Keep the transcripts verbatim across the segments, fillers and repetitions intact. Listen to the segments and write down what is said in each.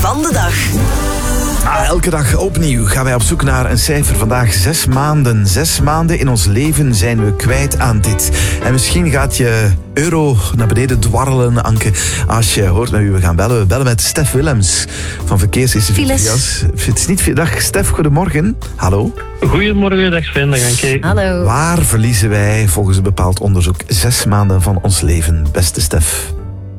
van de dag. Ah, elke dag opnieuw gaan wij op zoek naar een cijfer. Vandaag zes maanden. Zes maanden in ons leven zijn we kwijt aan dit. En misschien gaat je euro naar beneden dwarrelen, Anke, als je hoort met wie we gaan bellen. We bellen met Stef Willems van Verkeersinstituut. Het is niet veel. Dag Stef, goedemorgen. Hallo. Goedemorgen, dag Sven, dag Anke. Hallo. Waar verliezen wij volgens een bepaald onderzoek zes maanden van ons leven, beste Stef?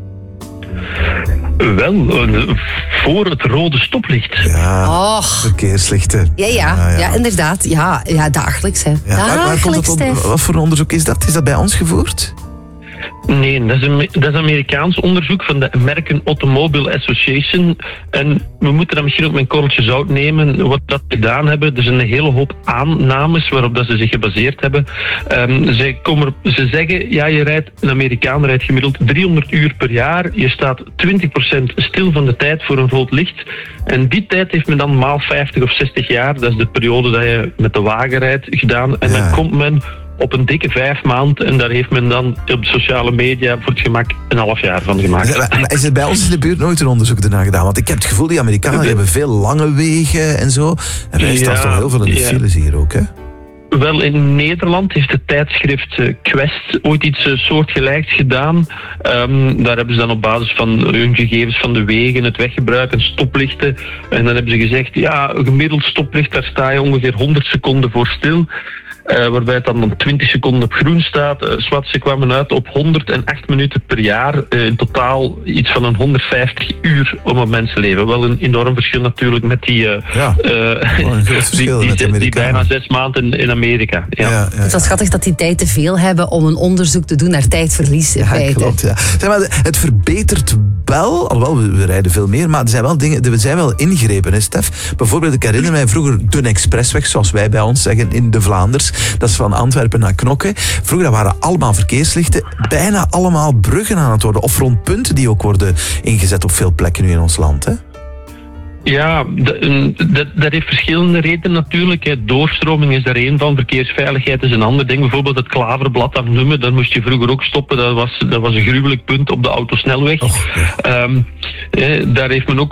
Wel, voor het rode stoplicht. Ja, Och. verkeerslichten. Ja, ja, Ah, ja. ja. inderdaad. Ja, ja dagelijks, hè. Ja, waar, waar komt Dagelijks, dat on- Stef. wat voor een onderzoek is dat? Is dat bij ons gevoerd? Nee, dat is, een, dat is Amerikaans onderzoek van de American Automobile Association. En we moeten dat misschien ook met een korreltje zout nemen. Wat dat gedaan hebben, er zijn een hele hoop aannames waarop dat ze zich gebaseerd hebben. Um, zij komen, ze zeggen, ja, je rijdt, een Amerikaan rijdt gemiddeld driehonderd uur per jaar. Je staat twintig procent stil van de tijd voor een rood licht. En die tijd heeft men dan maal vijftig of zestig jaar. Dat is de periode dat je met de wagen rijdt gedaan. En Ja. dan komt men op een dikke vijf maand en daar heeft men dan op de sociale media voor het gemak een half jaar van gemaakt. Ja, maar- maar is er bij ons in de buurt nooit een onderzoek ernaar gedaan? Want ik heb het gevoel, die Amerikanen die hebben veel lange wegen en zo. En wij staan Ja, toch heel veel in de ja. files hier ook, hè? Wel, in Nederland heeft het tijdschrift eh, Quest ooit iets eh, soortgelijks gedaan. Ehm, daar hebben ze dan op basis van hun gegevens van de wegen, het weggebruik en stoplichten. En dan hebben ze gezegd, ja, een gemiddeld stoplicht, daar sta je ongeveer honderd seconden voor stil. Uh, waarbij het dan, dan twintig seconden op groen staat. Uh, Zwat, ze kwamen uit op honderdacht minuten per jaar. Uh, in totaal iets van een honderdvijftig uur om een mensenleven. Wel een enorm verschil natuurlijk met die, uh, Ja, uh, gewoon een groot verschil die, met de die, die Amerikanen. bijna zes maanden in, in Amerika. Ja. Ja, ja, Het is wel ja. schattig dat die tijd te veel hebben om een onderzoek te doen naar tijdverlies in Ja, feite. klopt, ja. Zeg maar, het verbetert wel, alhoewel we, we rijden veel meer, maar er zijn wel dingen, er zijn wel ingrepen, hè, Stef. Bijvoorbeeld, ik herinner mij vroeger de expressweg, zoals wij bij ons zeggen, in de Vlaanders. Dat is van Antwerpen naar Knokke. Vroeger waren allemaal verkeerslichten, bijna allemaal bruggen aan het worden. Of rondpunten die ook worden ingezet op veel plekken nu in ons land, hè? Ja, dat, dat, dat heeft verschillende redenen natuurlijk. Hè. Doorstroming is daar één van, verkeersveiligheid is een ander ding. Bijvoorbeeld het Klaverbblad afnoemen, daar moest je vroeger ook stoppen. Dat was, dat was een gruwelijk punt op de autosnelweg. Och, ja. Um, eh, daar heeft men ook